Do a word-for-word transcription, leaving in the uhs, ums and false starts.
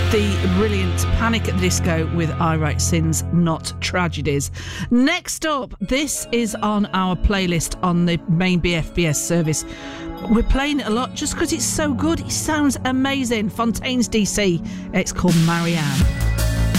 The brilliant Panic at the Disco with I Write Sins, Not Tragedies. Next up, this is on our playlist on the main B F B S service. We're playing it a lot just because it's so good. It sounds amazing. Fontaine's D C. It's called Marianne.